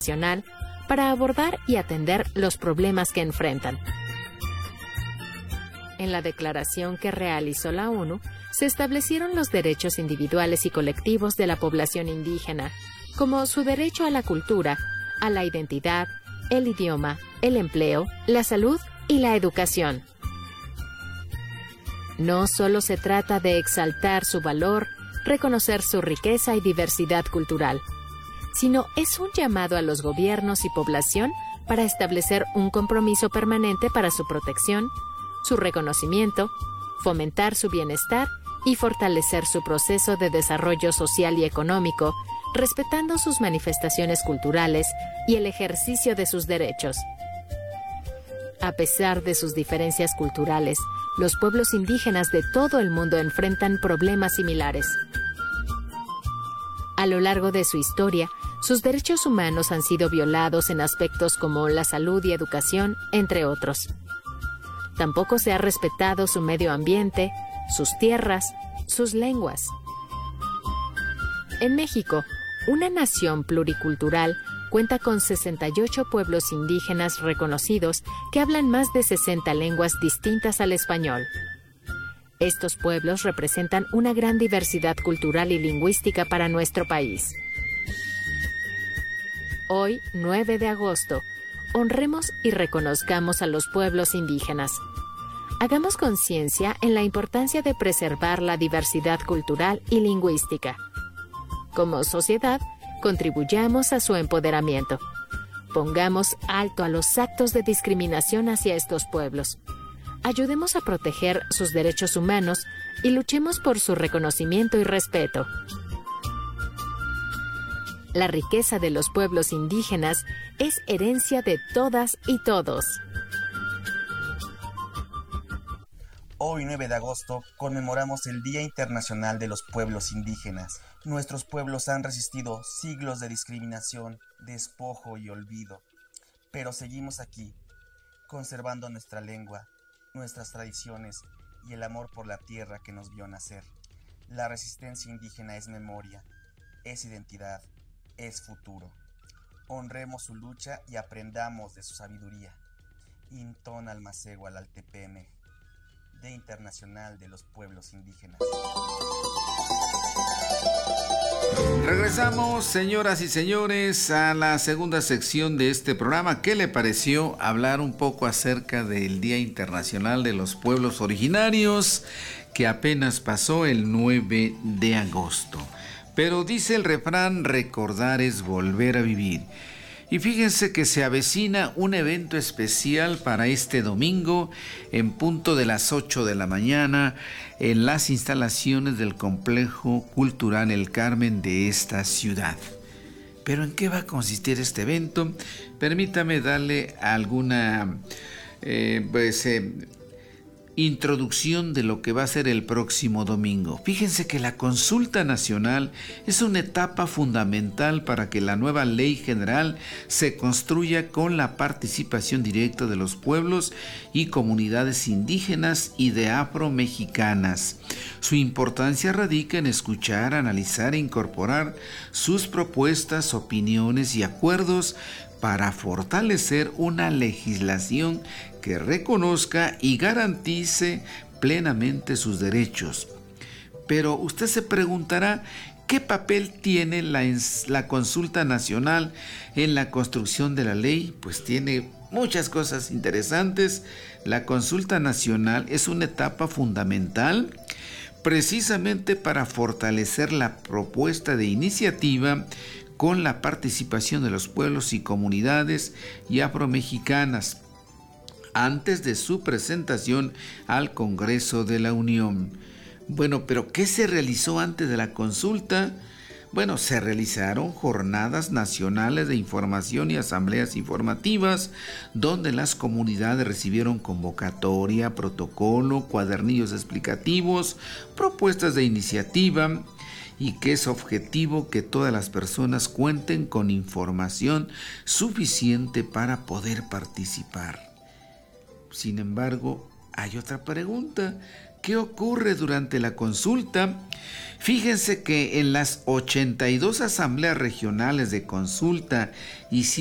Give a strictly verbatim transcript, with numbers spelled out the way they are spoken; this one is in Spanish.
nacional para abordar y atender los problemas que enfrentan. En la declaración que realizó la ONU, se establecieron los derechos individuales y colectivos de la población indígena, como su derecho a la cultura, a la identidad, el idioma, el empleo, la salud y la educación. No solo se trata de exaltar su valor, reconocer su riqueza y diversidad cultural, sino es un llamado a los gobiernos y población para establecer un compromiso permanente para su protección, su reconocimiento, fomentar su bienestar y fortalecer su proceso de desarrollo social y económico, respetando sus manifestaciones culturales y el ejercicio de sus derechos. A pesar de sus diferencias culturales, los pueblos indígenas de todo el mundo enfrentan problemas similares. A lo largo de su historia, sus derechos humanos han sido violados en aspectos como la salud y educación, entre otros. Tampoco se ha respetado su medio ambiente, sus tierras, sus lenguas. En México, una nación pluricultural, cuenta con sesenta y ocho pueblos indígenas reconocidos que hablan más de sesenta lenguas distintas al español. Estos pueblos representan una gran diversidad cultural y lingüística para nuestro país. Hoy, nueve de agosto, honremos y reconozcamos a los pueblos indígenas. Hagamos conciencia en la importancia de preservar la diversidad cultural y lingüística. Como sociedad, contribuyamos a su empoderamiento. Pongamos alto a los actos de discriminación hacia estos pueblos. Ayudemos a proteger sus derechos humanos y luchemos por su reconocimiento y respeto. La riqueza de los pueblos indígenas es herencia de todas y todos. Hoy, nueve de agosto, conmemoramos el Día Internacional de los Pueblos Indígenas. Nuestros pueblos han resistido siglos de discriminación, despojo y olvido, pero seguimos aquí, conservando nuestra lengua, nuestras tradiciones y el amor por la tierra que nos vio nacer. La resistencia indígena es memoria, es identidad, es futuro. Honremos su lucha y aprendamos de su sabiduría. Intona Almacegua Altepeme, Día Internacional de los Pueblos Indígenas. Regresamos, señoras y señores, a la segunda sección de este programa. ¿Qué le pareció hablar un poco acerca del Día Internacional de los Pueblos Originarios, que apenas pasó el nueve de agosto? Pero dice el refrán, recordar es volver a vivir. Y fíjense que se avecina un evento especial para este domingo en punto de las ocho de la mañana en las instalaciones del Complejo Cultural El Carmen de esta ciudad. ¿Pero en qué va a consistir este evento? Permítame darle alguna eh, pues, eh, introducción de lo que va a ser el próximo domingo. Fíjense que la consulta nacional es una etapa fundamental para que la nueva ley general se construya con la participación directa de los pueblos y comunidades indígenas y de afromexicanas. Su importancia radica en escuchar, analizar e incorporar sus propuestas, opiniones y acuerdos para fortalecer una legislación que reconozca y garantice plenamente sus derechos. Pero usted se preguntará, ¿qué papel tiene la, la consulta nacional en la construcción de la ley? Pues tiene muchas cosas interesantes. La consulta nacional es una etapa fundamental precisamente para fortalecer la propuesta de iniciativa con la participación de los pueblos y comunidades y afromexicanas antes de su presentación al Congreso de la Unión. Bueno, pero ¿qué se realizó antes de la consulta? Bueno, se realizaron jornadas nacionales de información y asambleas informativas donde las comunidades recibieron convocatoria, protocolo, cuadernillos explicativos, propuestas de iniciativa, y que es objetivo que todas las personas cuenten con información suficiente para poder participar. Sin embargo, hay otra pregunta. ¿Qué ocurre durante la consulta? Fíjense que en las ochenta y dos asambleas regionales de consulta y